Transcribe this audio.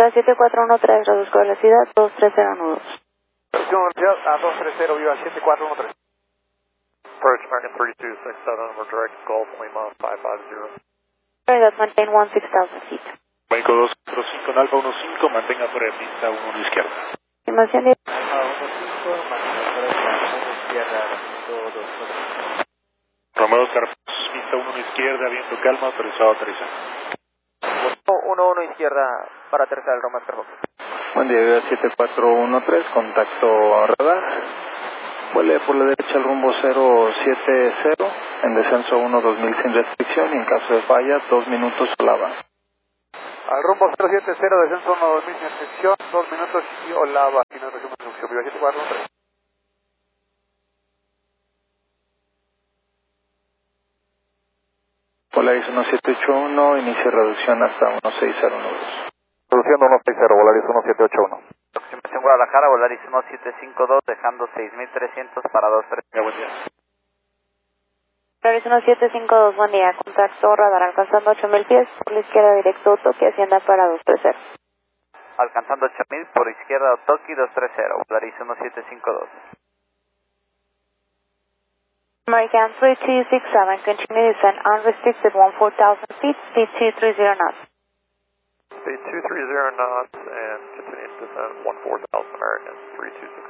Viva 7413, reduzco velocidad 230 nudos. Velocidad a 230, Viva 7413. Approach American 3267, we're direct Gulf Lima 550. That's maintain 16,000 feet. México 245 en Alfa 15, mantenga por pista 1 a la izquierda. Estimación de... Alfa 15, mantenga por la izquierda, viento 2. Romeo Oscar, pista 1 a la izquierda, viento calma, autorizado a aterrizar. 1-1 izquierda para aterrizar el Romeo Oscar Fox. Buen día, Viva 7413, contacto radar. Vuele por la derecha al rumbo 070, en descenso 1-2000 sin restricción y en caso de falla 2 minutos Olava. Al rumbo 070, descenso 1-2000 sin restricción, 2 minutos y Olava, final de resumen, Viva 7413. Volaris 1781, inicia reducción hasta 1609. Reduciendo 160, Volaris 1781. Aproximación Guadalajara, Volaris 1752, dejando 6300 para 23. Buen día. Volaris 1752, buen día. Contacto radar alcanzando 8000 pies, por la izquierda directo toque, hacienda para 230. Alcanzando 8000 por izquierda, Otoki 230, Volaris 1752. American 3267, continue descent unrestricted 14,000 feet, speed 230 knots. Speed 230 knots and continuing descent 14,000 American 3267.